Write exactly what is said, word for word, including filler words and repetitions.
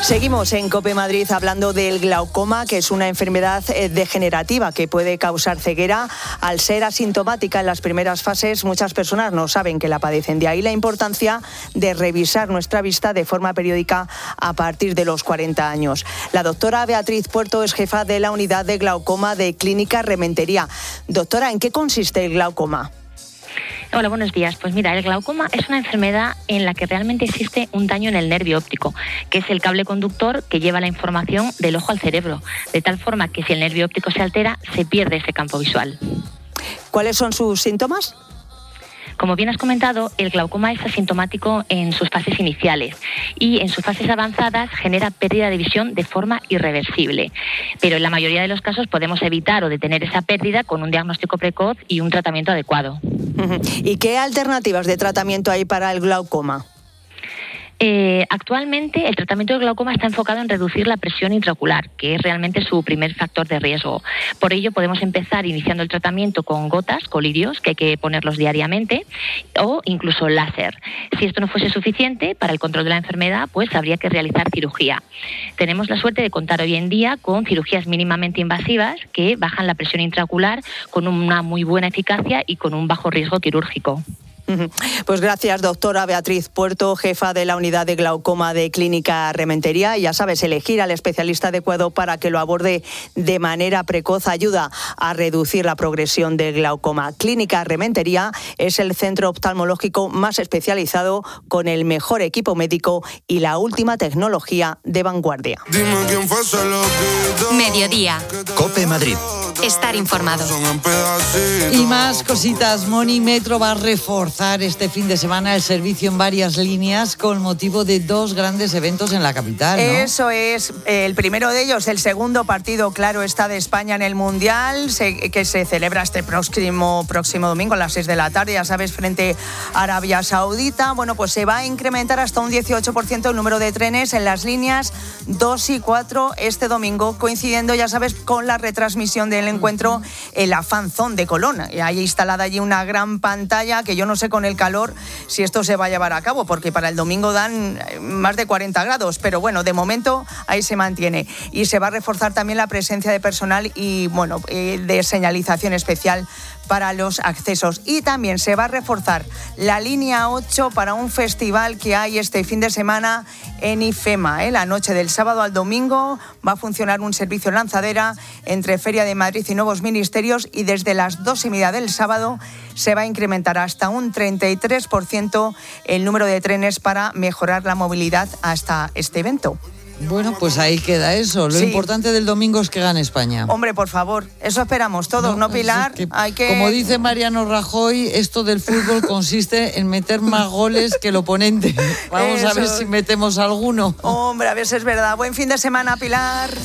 Seguimos en COPE Madrid hablando del glaucoma, que es una enfermedad degenerativa que puede causar ceguera. Al ser asintomática en las primeras fases, muchas personas no saben que la padecen. De ahí la importancia de revisar nuestra vista de forma periódica a partir de los cuarenta años. La doctora Beatriz Puerto es jefa de la unidad de glaucoma de Clínica Rementería. Doctora, ¿en qué consiste el glaucoma? Hola, buenos días. Pues mira, el glaucoma es una enfermedad en la que realmente existe un daño en el nervio óptico, que es el cable conductor que lleva la información del ojo al cerebro, de tal forma que si el nervio óptico se altera, se pierde ese campo visual. ¿Cuáles son sus síntomas? Como bien has comentado, el glaucoma es asintomático en sus fases iniciales y en sus fases avanzadas genera pérdida de visión de forma irreversible. Pero en la mayoría de los casos podemos evitar o detener esa pérdida con un diagnóstico precoz y un tratamiento adecuado. ¿Y qué alternativas de tratamiento hay para el glaucoma? Eh, actualmente el tratamiento del glaucoma está enfocado en reducir la presión intraocular, que es realmente su primer factor de riesgo. Por ello podemos empezar iniciando el tratamiento con gotas, colirios, que hay que ponerlos diariamente, o incluso láser. Si esto no fuese suficiente para el control de la enfermedad, pues habría que realizar cirugía. Tenemos la suerte de contar hoy en día con cirugías mínimamente invasivas que bajan la presión intraocular con una muy buena eficacia y con un bajo riesgo quirúrgico. Pues gracias, doctora Beatriz Puerto, jefa de la unidad de glaucoma de Clínica Rementería. Y ya sabes, elegir al especialista adecuado para que lo aborde de manera precoz ayuda a reducir la progresión del glaucoma. Clínica Rementería es el centro oftalmológico más especializado con el mejor equipo médico y la última tecnología de vanguardia. Mediodía. COPE Madrid. Estar informado. Y más cositas. Moni Metro va a reforzar este fin de semana el servicio en varias líneas con motivo de dos grandes eventos en la capital, ¿no? Eso es. El primero de ellos, el segundo partido, claro está, de España en el Mundial, se, que se celebra este próximo, próximo domingo a las seis de la tarde, ya sabes, frente a Arabia Saudita. Bueno, pues se va a incrementar hasta un dieciocho por ciento el número de trenes en las líneas dos y cuatro este domingo, coincidiendo, ya sabes, con la retransmisión del encuentro en la Fan Zone de Colón. Hay instalada allí una gran pantalla que yo no sé con el calor si esto se va a llevar a cabo, porque para el domingo dan más de cuarenta grados, pero bueno, de momento ahí se mantiene. Y se va a reforzar también la presencia de personal y, bueno, de señalización especial para los accesos. Y también se va a reforzar la línea ocho para un festival que hay este fin de semana en IFEMA. ¿eh? La noche del sábado al domingo va a funcionar un servicio lanzadera entre Feria de Madrid y Nuevos Ministerios, y desde las dos y media del sábado se va a incrementar hasta un treinta y tres por ciento el número de trenes para mejorar la movilidad hasta este evento. Bueno, pues ahí queda eso. Lo sí. importante del domingo es que gane España. Hombre, por favor, eso esperamos todos, ¿no, ¿no Pilar? Es que, Hay que... Como dice Mariano Rajoy, esto del fútbol consiste en meter más goles que el oponente. Vamos eso. a ver si metemos alguno. Hombre, a ver si es verdad. Buen fin de semana, Pilar.